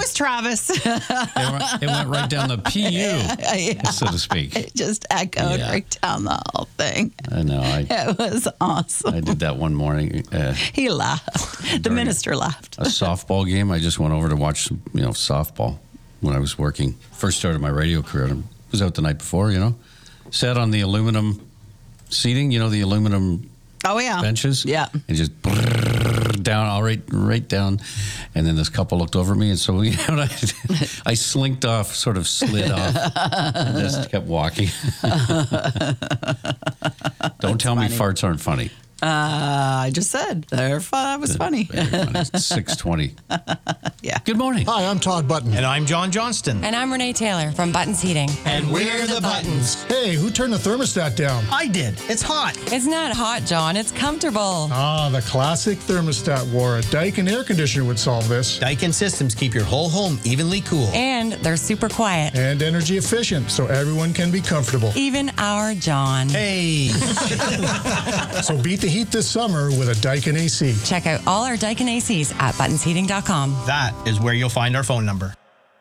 was Travis. It went right down the PU, so to speak. It just echoed right down the whole thing. I know. It was awesome. I did that one morning. He laughed. The minister laughed. A softball game. I just went over to watch, softball when I was working. First started my radio career. I was out the night before, Sat on the aluminum seating, the aluminum benches. Yeah. And just down, right down. And then this couple looked over me. And so, I slinked off, sort of slid off, and just kept walking. Don't tell me farts aren't funny. I just said that was funny. Very funny. 6:20. Yeah. Good morning. Hi, I'm Todd Button. And I'm John Johnston. And I'm Renee Taylor from Buttons Heating. And we're the Buttons. Hey, who turned the thermostat down? I did. It's hot. It's not hot, John. It's comfortable. Ah, the classic thermostat war. A Daikin air conditioner would solve this. Daikin systems keep your whole home evenly cool. And they're super quiet. And energy efficient, so everyone can be comfortable. Even our John. Hey. So beat the heat this summer with a Daikin AC. Check out all our Daikin ACs at buttonsheating.com. That is where you'll find our phone number.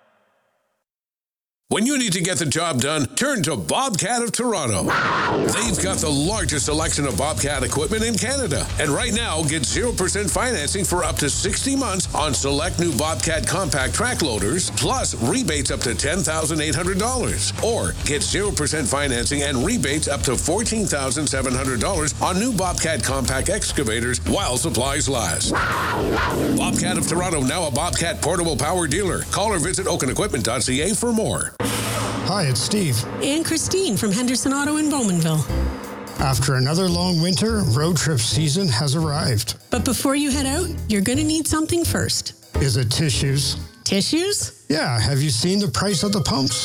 When you need to get the job done, turn to Bobcat of Toronto. They've got the largest selection of Bobcat equipment in Canada. And right now, get 0% financing for up to 60 months on select new Bobcat compact track loaders, plus rebates up to $10,800. Or get 0% financing and rebates up to $14,700 on new Bobcat compact excavators while supplies last. Bobcat of Toronto, now a Bobcat portable power dealer. Call or visit oakenequipment.ca for more. Hi, it's Steve. And Christine from Henderson Auto in Bowmanville. After another long winter, road trip season has arrived. But before you head out, you're going to need something first. Is it tissues? Tissues? Yeah, have you seen the price of the pumps?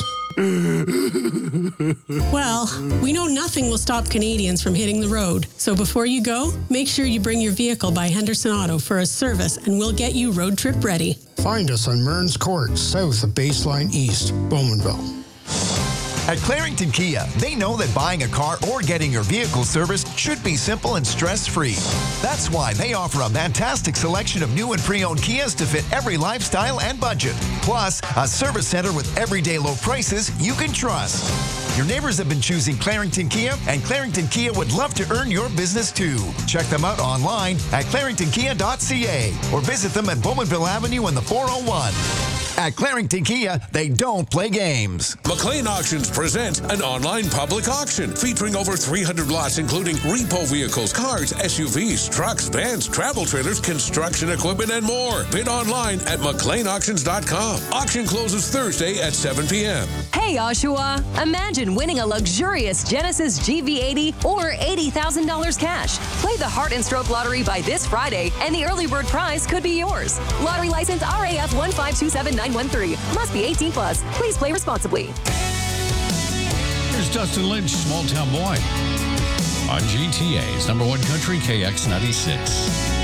Well, we know nothing will stop Canadians from hitting the road. So before you go, make sure you bring your vehicle by Henderson Auto for a service and we'll get you road trip ready. Find us on Mearns Court, south of Baseline East, Bowmanville. At Clarington Kia, they know that buying a car or getting your vehicle serviced should be simple and stress-free. That's why they offer a fantastic selection of new and pre-owned Kias to fit every lifestyle and budget. Plus, a service center with everyday low prices you can trust. Your neighbors have been choosing Clarington Kia, and Clarington Kia would love to earn your business too. Check them out online at claringtonkia.ca or visit them at Bowmanville Avenue in the 401. At Clarington Kia, they don't play games. McLean Auctions presents an online public auction featuring over 300 lots, including repo vehicles, cars, SUVs, trucks, vans, travel trailers, construction equipment, and more. Bid online at McLeanAuctions.com. Auction closes Thursday at 7 p.m. Hey, Oshawa, imagine winning a luxurious Genesis GV80 or $80,000 cash. Play the Heart and Stroke Lottery by this Friday, and the early bird prize could be yours. Lottery license RAF 1527913. Must be 18 plus. Please play responsibly. Here's Dustin Lynch, Small Town Boy, on GTA's #1 Country KX96.